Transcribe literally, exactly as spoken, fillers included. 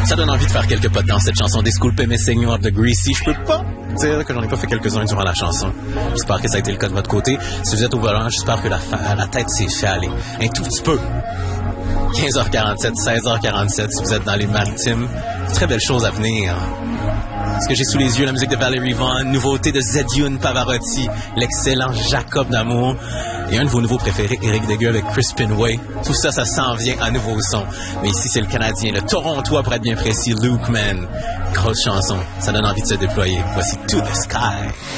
Ça donne envie de faire quelques pas dans cette chanson des School P Senior de Greasy. Je peux pas dire que j'en ai pas fait quelques-uns durant la chanson. J'espère que ça a été le cas de votre côté. Si vous êtes au volant, j'espère que la, fa- la tête s'est fait aller un tout petit peu. quinze heures quarante-sept, seize heures quarante-sept, si vous êtes dans les maritimes, très belles choses à venir. Ce que j'ai sous les yeux, la musique de Valerie Vaughn, nouveauté de Zedune Pavarotti, l'excellent Jacob d'Amour, et un de vos nouveaux préférés, Eric Degueux avec Crispin Way. Tout ça, ça s'en vient à nouveau son. Mais ici, c'est le Canadien, le Torontois pour être bien précis, Luke Man. Grosse chanson, ça donne envie de se déployer. Voici To The Sky.